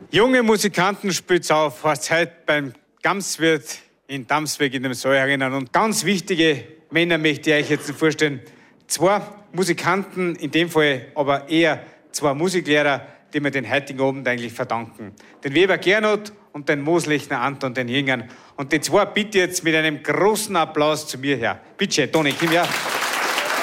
Junge Musikanten spielt's auf, heißt heute beim Gamswirt in Damsweg in dem Saal herinnen. Und ganz wichtige Männer möchte ich euch jetzt vorstellen. 2 Musikanten, in dem Fall aber eher 2 Musiklehrer, die wir den heutigen Abend eigentlich verdanken. Den Weber Gernot und den Mooslechner Anton, den Jüngern. Und die 2 bitte jetzt mit einem großen Applaus zu mir her. Bitte, Toni, komm her.